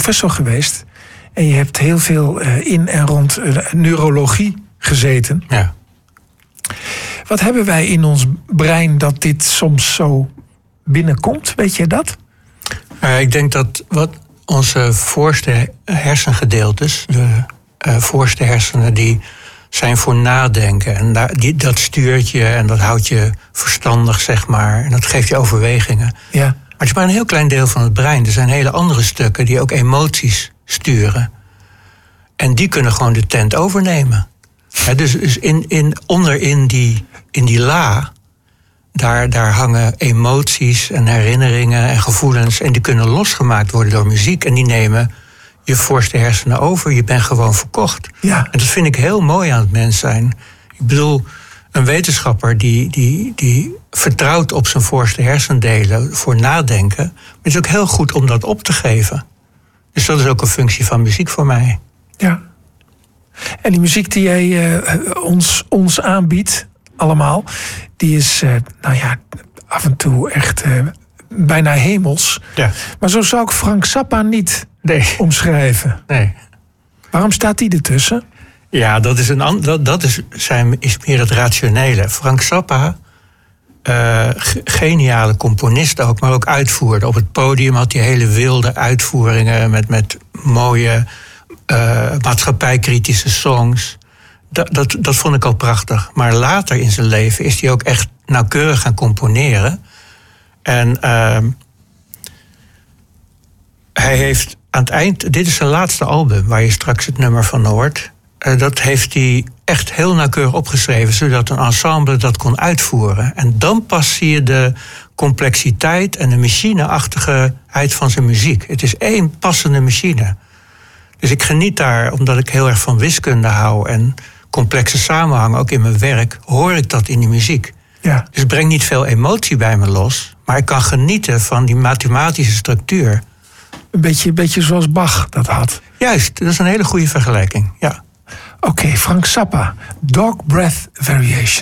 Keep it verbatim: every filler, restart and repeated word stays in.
professor geweest. En je hebt heel veel uh, in en rond uh, neurologie gezeten. Ja. Wat hebben wij in ons brein dat dit soms zo binnenkomt? Weet je dat? Uh, ik denk dat wat onze voorste hersengedeeltes, de uh, voorste hersenen, die zijn voor nadenken. En daar, die, dat stuurt je en dat houdt je verstandig, zeg maar. En dat geeft je overwegingen. Ja. Maar het is maar een heel klein deel van het brein. Er zijn hele andere stukken die ook emoties sturen. En die kunnen gewoon de tent overnemen. Ja, dus dus in, in, onderin die, in die la, daar, daar hangen emoties en herinneringen en gevoelens. En die kunnen losgemaakt worden door muziek. En die nemen je voorste hersenen over. Je bent gewoon verkocht. Ja. En dat vind ik heel mooi aan het mens zijn. Ik bedoel, een wetenschapper die, die, die vertrouwt op zijn voorste hersendelen voor nadenken. Maar het is ook heel goed om dat op te geven. Dus dat is ook een functie van muziek voor mij. Ja. En die muziek die jij uh, ons, ons aanbiedt, allemaal, die is, uh, nou ja, af en toe echt uh, bijna hemels. Ja. Maar zo zou ik Frank Zappa niet nee. omschrijven. Nee. Waarom staat die ertussen? Ja, dat is, een, dat, dat is, zijn, is meer het rationele. Frank Zappa, uh, geniale componist ook, maar ook uitvoerder. Op het podium had hij hele wilde uitvoeringen met, met mooie uh, maatschappijkritische songs. Dat, dat, dat vond ik al prachtig. Maar later in zijn leven is hij ook echt nauwkeurig gaan componeren. En uh, hij heeft aan het eind, dit is zijn laatste album waar je straks het nummer van hoort. Uh, dat heeft hij echt heel nauwkeurig opgeschreven, zodat een ensemble dat kon uitvoeren. En dan pas zie je de complexiteit en de machineachtigheid van zijn muziek. Het is één passende machine. Dus ik geniet daar, omdat ik heel erg van wiskunde hou en complexe samenhangen, ook in mijn werk, hoor ik dat in die muziek. Ja. Dus het brengt niet veel emotie bij me los, maar ik kan genieten van die mathematische structuur. Een beetje, een beetje zoals Bach dat had. Juist, dat is een hele goede vergelijking, ja. Oké, okay, Frank Zappa, Dog Breath Variation.